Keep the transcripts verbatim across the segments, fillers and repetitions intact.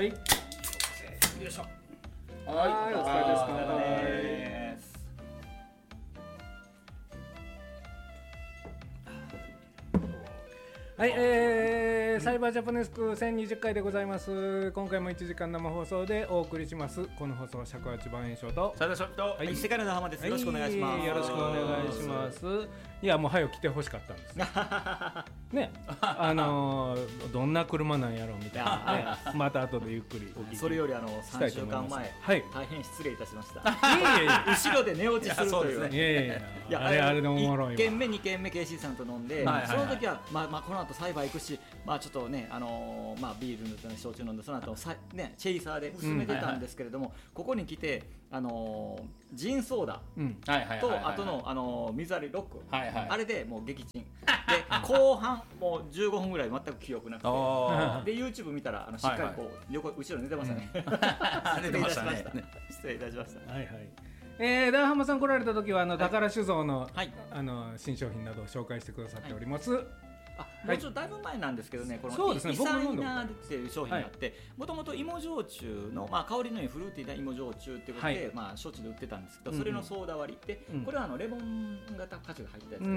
はい。よいしょ。はい、お疲れです。はい、えー、サイバージャパネスクせんにじゅっかいでございます。今回もいちじかん生放送でお送りします。この放送は尺八番演唱と斉田翔と、 はい、 世界の浜です。よろしくお願いします。 よろしくお願いします。いやもう早く来てほしかったんですね。あのー、どんな車なんやろうみたいなね。また後でゆっくりお聞きそれよりあのさんしゅうかんまえ、 はい、 大変失礼いたしました。 いやいや後ろで寝落ちするという。 いやいやいや、あれあれでおもろいわ。 いっけんめにけんめ ケーシー さんと飲んで、はいはいはい、その時はまあまあこの後サイバー行くし、まあちょっとねあのー、まあビールの焼酎飲んでその後さねチェイサーで進めてたんですけれども、うんはいはい、ここに来てあのー、ジンソーダとあとのあのー、水割りロック、はいはい、あれでもう撃沈で後半もうじゅうごふんぐらい全く記憶なくてで YouTube 見たらあのしっかりこう、はいはい、横後ろ寝てましたね、うん、失礼いたしました、ね、失礼いたしました。 はいはい。えー、ダーハマさん来られた時はあの、はい、宝酒造の、はい、あの新商品などを紹介してくださっております、はい、 あもうちょっとだいぶ前なんですけどね、このイサイナーっていう商品があってもともと芋焼酎の、まあ、香りのいいフルーティーな芋焼酎っていうことで、はいまあ、焼酎で売ってたんですけど、うんうん、それのソーダ割りで、うん、これはあのレモン型果汁が入ったやつで、うん、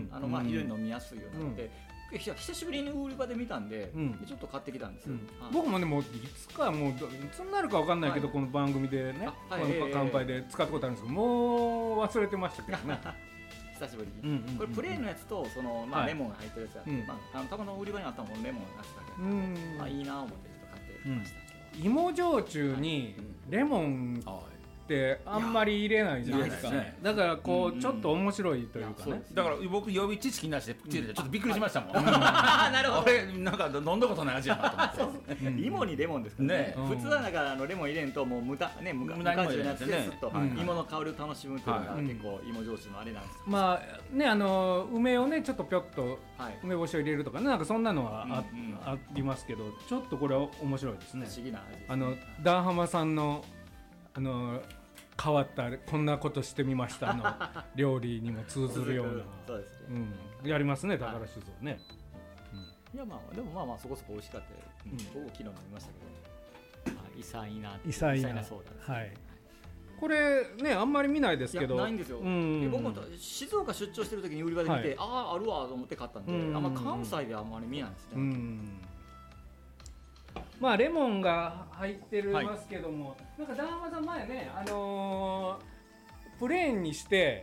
あのまあ、非常に飲みやすいようなので、うん、久しぶりに売り場で見たんで、うん、ちょっと買ってきたんですよ、うん、 僕もねもういつかもういつになるか分かんないけど、はい、この番組でね、はい、この乾杯で使ったことあるんですけど、もう忘れてましたけどね久しぶりに、うんうんうんうん、これプレーンのやつとその、まあ、レモンが入ってるやつがあって、はいまあ、あのたまの売り場にあったものレモンのやつだけ、うんまあ、いいなと思ってちょっと買ってきました、うん、 芋焼酎にレモンってあんまり入れないじゃないですか、ね、だからこう、うん、ちょっと面白いというかね、 だから僕予備知識なしでちょっとびっくりしましたもん、うん、 なるほど俺なんか飲んだことない味やなと思って、 うん、芋にレモンですからね、ね普通はなんかあのレモン入れんともう無駄ね無駄になってねちょっと芋の香りを楽しむというのが結構芋焼酎のあれなんですけど、 まあねあの梅をねちょっとぴょっと梅干しを入れるとかねなんかそんなのは あ,、うんうん、ありますけど、ちょっとこれは面白いですね。 不思議な味ですね。 あのダーハマさんのあの変わったこんなことしてみましたの料理にも通ずるようなそうですね、 うん、やりますね宝酒造ね、 うん、いやまあでもまあまあそこそこ美味しかった、うん、僕昨日飲みましたけど、まあ、イサイナイサイナソーダです、ね、 はい、これねあんまり見ないですけどないんですよ、うん、僕も静岡出張してる時に売り場で見て、はい、あああるわと思って買ったんで、うん、あんま関西ではあんまり見ないですね、うん、 まあレモンが入ってるますけども、はい、なんかダーハマさん前ね、あのー、プレーンにして、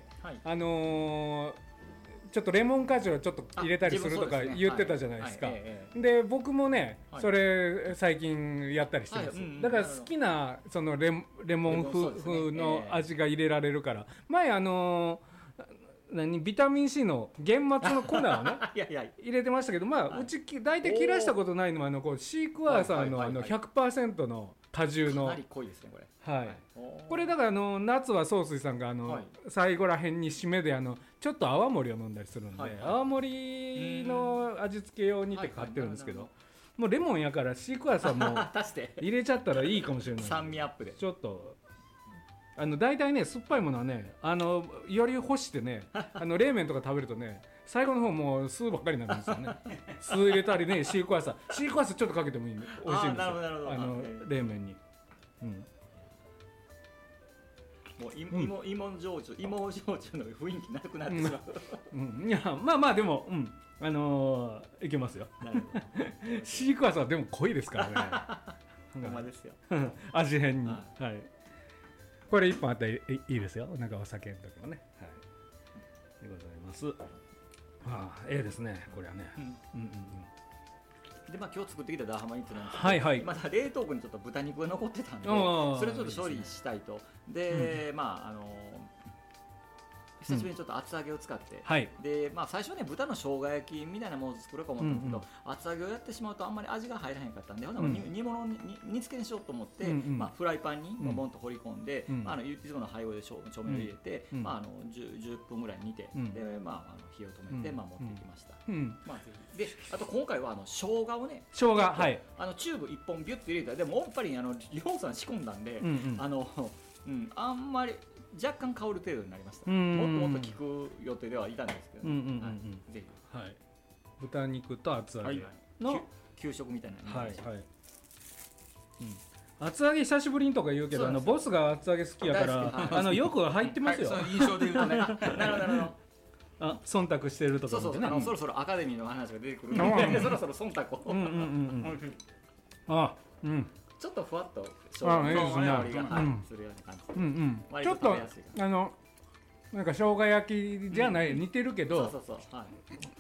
はい、あのー、ちょっとレモン果汁をちょっと入れたりするとか言ってたじゃないですか。で僕もね、はい、それ最近やったりしてます、はいうん、だから好きなその レ, レモン風の味が入れられるから、前あのー何ビタミン C の玄末の粉をねいやいや入れてましたけど、まあ、はい、うち大体切らしたことないのはあのこうシークワーサー の, あの ひゃくパーセント の果汁のかなり濃いですねこれ、 はい、これだからあの夏は宗水さんがあの、はい、最後らへんに締めであのちょっと泡盛を飲んだりするんで、はいはい、泡盛の味付け用にって買ってるんですけど、はいはい、もうレモンやからシークワーサーも入れちゃったらいいかもしれない酸味アップでちょっとあの大体ね酸っぱいものはねあのより干してねあの冷麺とか食べるとね最後の方もう酢ばっかりになるんですよね酢入れたりねシークワーサーシークワーサーちょっとかけてもいいんで美味しいんですよあの冷麺に、うん、 もう芋、芋焼酎芋焼酎の雰囲気なくなってしまう、 うんうん、いやまあまあでも、うん、あのー、いけますよシークワーサーでも濃いですからねほんまですよ味変に、はい、はいこれいっぽんあったらいいですよ。なんかお酒の時もね。はい。でございます。ああ、ええですね。これはね。うんうんうんでまあ今日作ってきたダーハマニッツなんですけど、 はいはい、 まだ冷凍庫にちょっと豚肉が残ってたんで、それをちょっと処理したいと。で、うん、まああの久しぶりにちょっと厚揚げを使って、うん、でまあ、最初はね豚の生姜焼きみたいなものを作ろうか思ったんですけど、うんうん、厚揚げをやってしまうとあんまり味が入らへんかったんで、うん、煮物に煮付けにしようと思って、うんうんまあ、フライパンにボンと放り込んで、うんまあ、あのいつもの配合で調味料入れて、うんまあ、あの 10, じゅっぷんぐらい煮て、うん、でまあ、あの火を止めて、うんまあ、持ってきました、うんまあ、であと今回はあの生姜をね生姜、はい、 あのチューブいっぽんビュッと入れたらでもやっぱりあのりょうさん仕込んだんで、うんうんあのうん、あんまり若干香る程度になりました。もっともっと効く予定ではいたんですけど、ねうんうんうんはい、ぜひ、はい、 豚肉と厚揚げの、はい、 給食みたいな、 はいはい、 厚揚げ久しぶりにとか言うけど、あのボスが厚揚げ好きやから、あのよく入ってますよ。 はい、その印象で言うとね。なるほどなるほど。 あ、忖度してるとか、ね、 そうそう、あの、うん、そろそろアカデミーの話が出てくるので、そろそろ忖度を。うんうんうんうん。 あ、うん。 ちょっとふわっと生姜の香りが、はい、するような感じ。うんうん。ちょっとあのなんか生姜焼きじゃない、似てるけど、 そうそうそう、はい、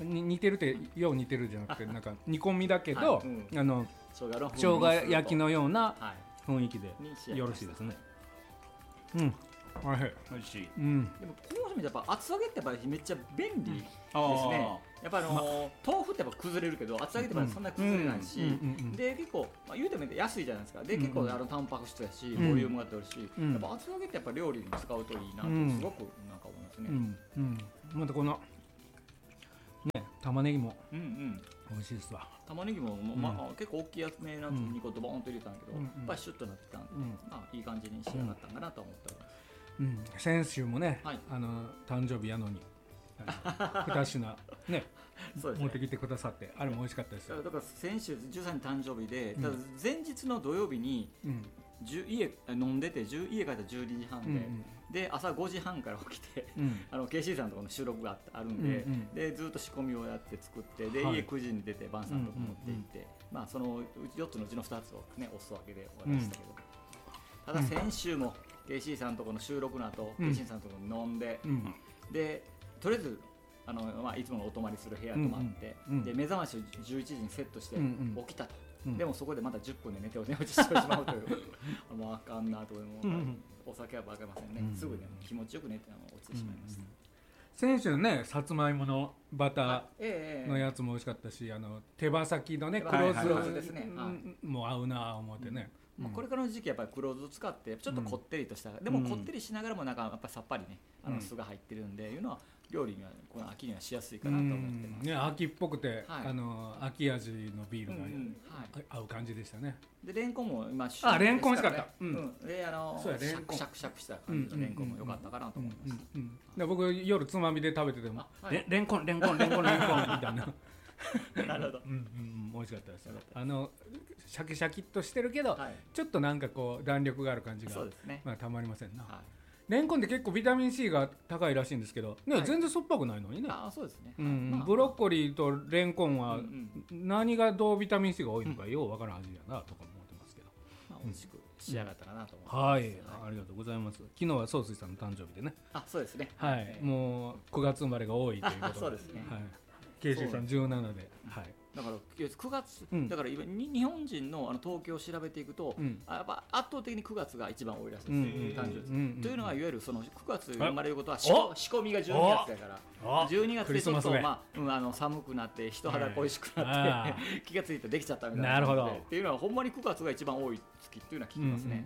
似てるってよう似てるじゃなくて、なんか煮込みだけど、あの生姜焼きのような雰囲気でよろしいですね。うん。おいしい。 美味しい。 うん。 でもこの人やっぱ厚揚げってやっぱりめっちゃ便利ですね。やっぱあの豆腐ってやっぱ崩れるけど厚揚げってそんなに崩れないし、で結構まあ言うても安いじゃないですか。で結構あのタンパク質やしボリュームがあるし、やっぱ厚揚げってやっぱ料理に使うといいなってすごくなんか思いますね。 うんうん。またこのね玉ねぎも美味しいですわ。 玉ねぎもまあ結構大きいやつめなんてに個ドボンと入れたんだけど、やっぱりシュッとなってたんで、まあいい感じに仕上がったんかなと思っております。 うん、先週もね、はい、あの誕生日やのにに品ねそうですね持ってきてくださって、あれも美味しかったですよ。 だから先週じゅうさんにち誕生日で、うん、前日の土曜日に、うん、家飲んでて家帰ったらじゅうにじはんで、うんうん、で朝ごじはんから起きて、うん、あの ケーシー さんとこの収録があるんで、うんうん、でずっと仕込みをやって作ってで、はい、家くじに出て晩さんとこ持って行って、うんうんうん、まあそのよっつのうちのふたつをねおすわけで終わりましたけど、うん、ただ先週も、うんケーシー さんとこの収録の後、うん、ケーシー さんとこ飲んで、うん、でとりあえずあの、まあ、いつものお泊まりする部屋泊まって、うんうん、で目覚ましをじゅういちじにセットして起きたと、うんうん、でもそこでまたじゅっぷんで寝て寝落ちしてしまうというもうあかんなと思う、うん、お酒はバカませんね、うん、すぐね気持ちよく寝て落ちてしまいました、うんうん、 先週ねさつまいものバターのやつも美味しかったし、あの手羽先のね黒酢ですね、もう合うな思ってね、 まあ、これからの時期やっぱり黒酢を使ってちょっとこってりとした、うん、でもこってりしながらもなんかやっぱりさっぱりねあの酢が入ってるんで、うん、いうのは料理にはこの秋にはしやすいかなと思ってます、 ね、秋っぽくて、はい、あの秋味のビールが、うんうんはい、合う感じでしたね。 でレンコンも今あレンコン美味しかった、 うんうん、であのシャクシャクシャクした感じのレンコンも良かったかなと思います。 僕夜つまみで食べてても、はい、レンコンレンコンレンコンレンコンみたいななるほど、 うんうん、美味しかったです。あのシャキシャキっとしてるけど、はい、ちょっとなんかこう弾力がある感じが、そうですね、まあたまりませんな。はい、レンコンって結構ビタミン C が高いらしいんですけど、ね、はい、全然酸っぱくないのにね。 あ、そうですね。 うん、まあ、ブロッコリーとレンコンは何がどうビタミン C が多いのかようわからん味だなとか思ってますけど、 まあ、美味しく仕上がったかなと思います。 うん、はい、はい、ありがとうございます。昨日は総帥さんの誕生日でね。 あ、そうですね。 はい、もうくがつ生まれが多いということで。 そうですね。はい。 ケーシー さんじゅうななで、はい。 だからくがつ、うん、だから今日本人 の, あの統計を調べていくと、うん、やっぱ圧倒的にくがつが一番多いらしいです、うん、誕生日、うん、というのがいわゆるそのくがつ生まれることは仕込みがじゅうにがつだからじゅうにがつでちょっと、まあうん、あの寒くなって人肌恋しくなって、気がついてできちゃったみたいななるほどっていうのはほんまにくがつが一番多い月っていうのは聞きますね。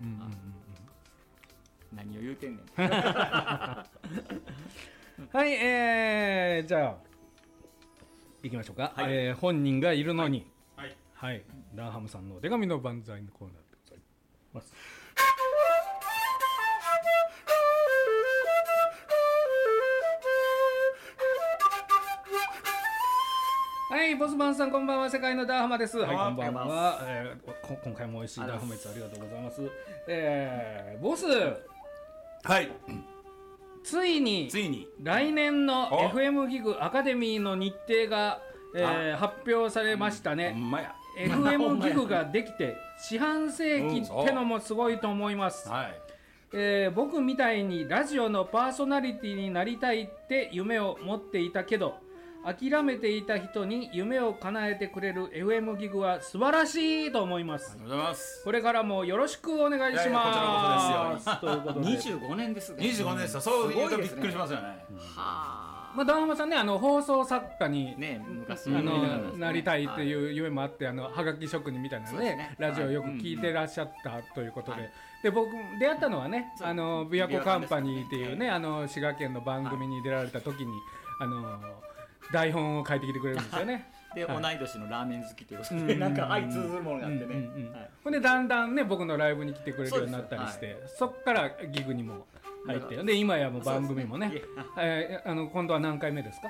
何を言うてんねんはい、えー、じゃあいきましょうか、はい、えー、本人がいるのに、はいはい、ダーハムさんのお手紙の万歳のコーナーでございます。はい、ボスマンさんこんばんは、世界のダーハマです。はい、こんばんは、えー、今回も美味しいダーハマいつありがとうございます。えー、ボス、 はい、 ついについに来年の エフエム ギグアカデミーの日程が、えー、発表されましたね。 ほんまやエフエム ギグができて四半世紀ってのもすごいと思います、うんはいえー、僕みたいにラジオのパーソナリティになりたいって夢を持っていたけど諦めていた人に夢を叶えてくれる エフエム ギグは素晴らしいと思います。 ありがとうございます。 これからもよろしくお願いします。 こちらこそですよ。ということでにじゅうごねんですね。 にじゅうごねんですよ。そう言うとびっくりしますよね。はあ。まあダーハマさんね、あの放送作家にね昔あのなりたいっていう夢もあって、あのはがき職人みたいなねラジオをよく聞いてらっしゃったということで、で僕出会ったのはね、あの琵琶湖カンパニーっていうねあの滋賀県の番組に出られた時にあの台本を書いてきてくれるんですよね。 で、はい、同い年のラーメン好きということで、なんか相通ずるものがあってね。 ほんでだんだんね僕のライブに来てくれるようになったりして、そ, はい、そっからギグにも入って、で今やもう番組もね、えー、あの今度は何回目ですか？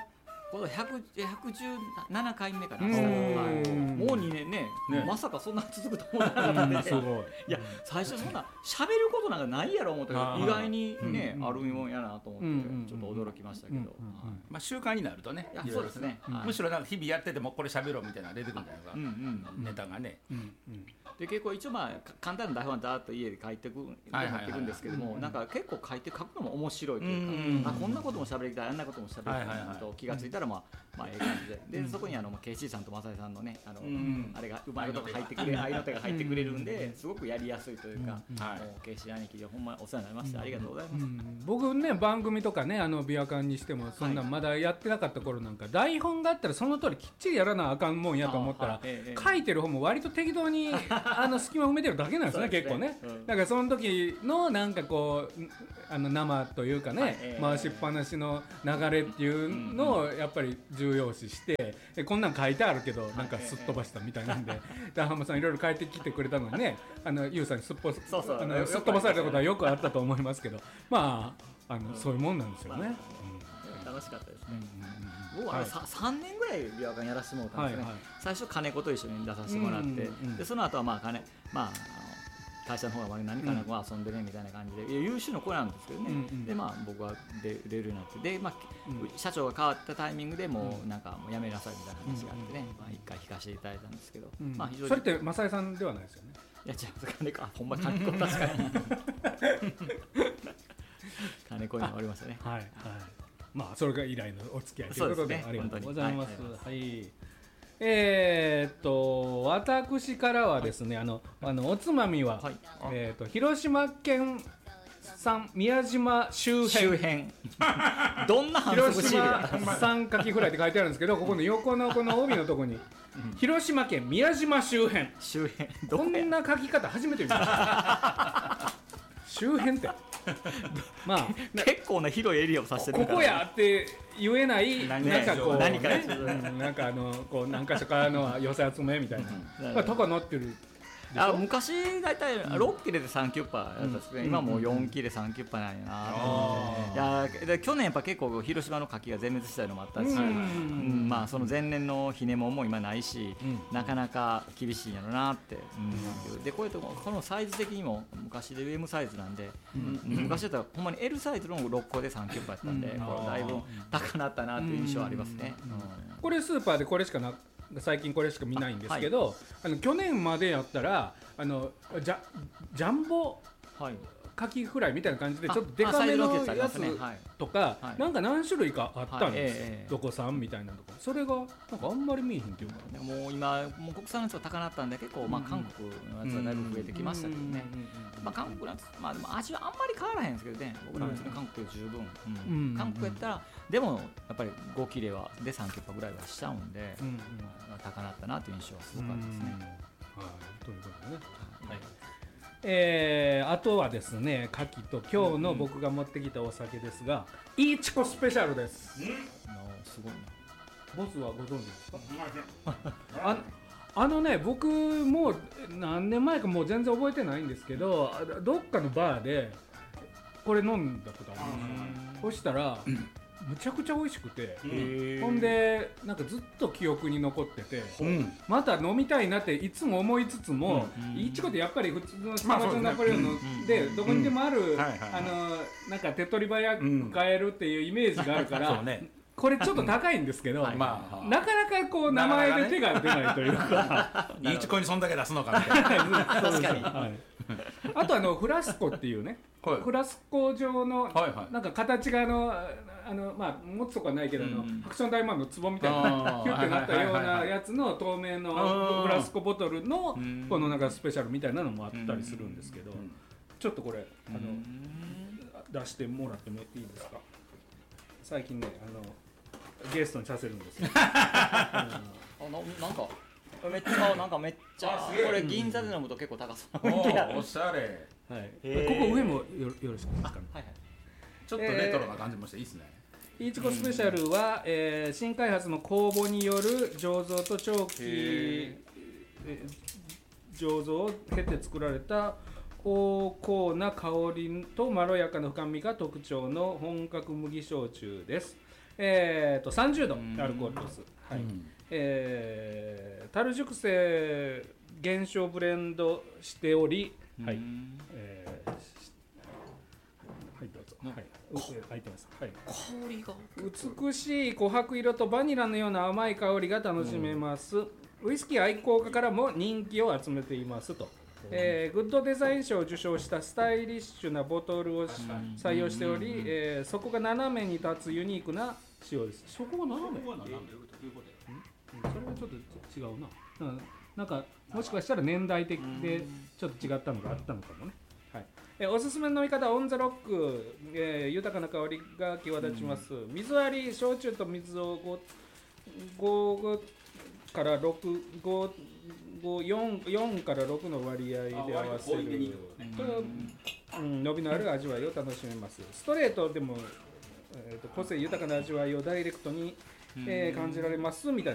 このひゃくじゅうななかいめかな、はい、もうにねんね、ね、まさかそんな続くと思ってなかったんで、すごいいや最初そんな喋ることなんかないやろ思ったけど意外にね、うん、あるもんやなと思って、うん、ちょっと驚きましたけど、うんうんうんはいまあ、習慣になるとねそうですね、 うん、むしろなんか日々やっててもこれ喋ろうみたいなの出てくるんじゃないか、うんうん、ネタがね、うんうん、 で結構一応まあ簡単な台本はざーっと家で書いていくんですけども、なんか結構書いて書くのも面白いというか、うんうん、あこんなことも喋りたいあんなことも喋りたいと気がついたらまあまあええ感じで、で、うん、そこにあのケイシーさんとマサイさんのねあの、うん、あれがうまいことが入ってくれる、合いの手が入ってくれるんで、すごくやりやすいというか、うんはい、もうケイシー兄貴でほんまお世話になりました、うん、ありがとうございます。うん、 僕ね番組とかねあのビアカンにしてもそんなまだやってなかった頃なんか、はい、台本があったらその通りきっちりやらなあかんもんやと思ったら、はいええ、書いてる方も割と適当にあの隙間埋めてるだけなんですね結構ね、うん、だからその時のなんかこうあの生というかね、はいえー、回しっぱなしの流れっていうのをやっぱり重要視してでこんなん書いてあるけどなんかすっ飛ばしたみたいなんでダハマさんいろいろ書いてきてくれたのにねあのユウさんにすっぽそうそうあのすっ飛ばされたことはよくあったと思いますけどまあ、あのそういうもんなんですよね、 うん、楽しかったですね、うんうん、僕は、はい、さんねんぐらいビアガンやらせてもらったんですよね、はいはい、最初金子と一緒に出させてもらって、うんうんうん、でその後はまあ金まあ会社の方が何かな遊んでねみたいな感じで、うん、優秀な子なんですけどね、うんうん、でまあ僕は出れるようになってで、まあうん、社長が変わったタイミングでもうなんかもう辞めなさいみたいな話があってね、うんまあ、一回引かせていただいたんですけど、 うんまあ、非常にそれってマサイさんではないですよね。 いや違う金子あほんま金子確かに金子におりましたね。 はいはいまあそれが以来のお付き合いということで、ね、ありがとうございます。はい、はいえー、っと私からはですねあのあのおつまみは、はいえー、っと広島県産宮島周辺周辺どんな反則シール広島産カキフライって書いてあるんですけどここの横のこの帯のところに、うん、広島県宮島周辺周辺こんな書き方初めて見ました周辺ってまあ結構な広いエリアを指してるから、 ね、ここやって言えない何かこう、 何か、 ねうん、なんかあのこう何か所かの寄せ集めみたいな、まあ、高なってるあ昔だいたいろっ切れでさんキュッパやったんですけど、うん、今もうよん切れさんキュッパなんやなと思って、いやで去年やっぱ結構広島の牡蠣が全滅したのもあったし、うんうんまあ、その前年のひねもんも今ないし、うん、なかなか厳しいんやろなって、うん、でこういうとここのサイズ的にも昔で エム サイズなんで、うん、昔だったらほんまに エル サイズのろっこでさんキュッパやったんで、うん、これだいぶ高なったなっていう印象ありますね、うんうん、 これスーパーでこれしかな最近これしか見ないんですけど、はい、あの去年までやったらあのジャ、ジャンボカキフライみたいな感じでちょっとデカめのやつとかなんか何種類かあったんですよ、はいえー、どこ産みたいなとかそれがなんかあんまり見えへんっていうかもう今もう国産のやつが高なったんで結構まあ韓国のやつがだいぶ増えてきましたけどね、まあ、韓国のやつ、まあ、でも味はあんまり変わらへんですけどね僕らは別に韓国で十分、うんうん、韓国やったらでもやっぱりご切れはでさんキュッパぐらいはしちゃうんで、うんうん、高なったなという印象はすごかったですね、 はい、ということでね、はいえー、あとはですね牡蠣と今日の僕が持ってきたお酒ですが、うん、イーチコスペシャルです、うん、 すごいなボスはご存知ですかあ, あのね僕もう何年前かもう全然覚えてないんですけどどっかのバーでこれ飲んだことありますそしたら、うんむちゃくちゃ美味しくて、ほんでなんかずっと記憶に残ってて、うん、また飲みたいなっていつも思いつつも、うん、イチコってやっぱり普通のスタバとナポレオンのでどこにでもある、うん、あのなんか手っ取り早く買えるっていうイメージがあるから、ね、これちょっと高いんですけど、はいまあ、なかなかこう名前で手が出ないというかイチコにそんだけ出すのかみたいな確かに、はいあとあのフラスコっていうね、はい、フラスコ状の、はいはい、なんか形があのあのまあ持つとこはないけど、うん、ハクション大魔王の壺みたいなキュッてなったようなやつの透明のフラスコボトルのこのなんかスペシャルみたいなのもあったりするんですけど、ちょっとこれあの出してもらってもいいですか。最近ねあのゲストにさせるんですよ。 あななんかめっちゃなんかめっちゃこれ銀座で飲むと結構高そうな雰囲気おしゃれ、 はい、ここ上も よ, よろしくですかね、 はいはい、ちょっとレトロな感じもしていいですね。 イーチコスペシャルは、えー、新開発の酵母による醸造と長期、えー、醸造を経て作られた濃厚な香りとまろやかな深みが特徴の本格麦焼酎です。 えー、とさんじゅうどアルコール度数、はい、えー、樽熟成原酒をブレンドしており、はい、えー、はいどうぞ、はい、開いてます、はい、 香りが美しい琥珀色とバニラのような甘い香りが楽しめます、うん、ウイスキー愛好家からも人気を集めていますと、えー、グッドデザイン賞を受賞したスタイリッシュなボトルを採用しており、えー、底が斜めに立つユニークな仕様です。そこが斜め？それはちょっと違うな。なんかもしかしたら年代的でちょっと違ったのがあったのかもね。はい、えー、おすすめの飲み方はオンザロック、えー、豊かな香りが際立ちます。水割り焼酎と水をごからろく、ご、ご、よん、よんからろくの割合で合わせると、うん、伸びのある味わいを楽しめます。ストレートでも、えー、と個性豊かな味わいをダイレクトに、えー、感じられますみたい